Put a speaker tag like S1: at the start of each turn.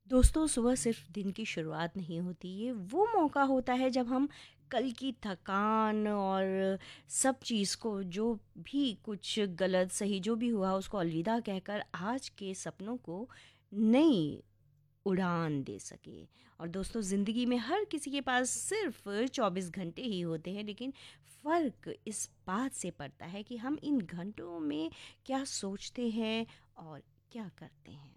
S1: दोस्तों, सुबह सिर्फ दिन की शुरुआत नहीं होती, ये वो मौका होता है जब हम कल की थकान और सब चीज़ को, जो भी कुछ गलत सही जो भी हुआ उसको अलविदा कहकर आज के सपनों को नई उड़ान दे सके। और दोस्तों, ज़िंदगी में हर किसी के पास सिर्फ 24 घंटे ही होते हैं, लेकिन फ़र्क इस बात से पड़ता है कि हम इन घंटों में क्या सोचते हैं और क्या करते हैं।